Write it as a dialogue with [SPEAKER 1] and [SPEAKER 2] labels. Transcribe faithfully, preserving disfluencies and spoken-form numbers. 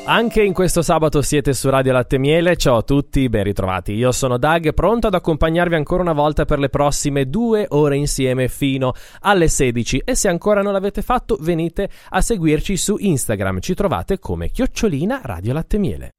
[SPEAKER 1] Anche in questo sabato siete su Radio Latte Miele. Ciao a tutti, ben ritrovati. Io sono Doug, pronto ad accompagnarvi ancora una volta per le prossime due ore insieme fino alle sedici. E se ancora non l'avete fatto, venite a seguirci su Instagram. Ci trovate come chiocciolina Radio Latte Miele.